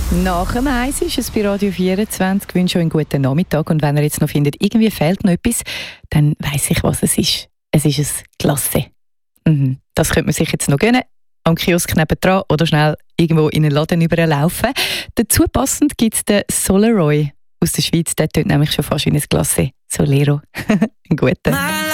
Nach dem Eis ist es bei Radio 24. Ich wünsche euch einen guten Nachmittag. Und wenn ihr jetzt noch findet, irgendwie fehlt noch etwas, dann weiss ich, was es ist. Es ist ein Glace. Das könnte man sich jetzt noch gönnen. Am Kiosk nebendran oder schnell irgendwo in einen Laden überlaufen. Dazu passend gibt es den Solaroy aus der Schweiz. Der tönt nämlich schon fast wie ein Glace. Solero. Einen guten.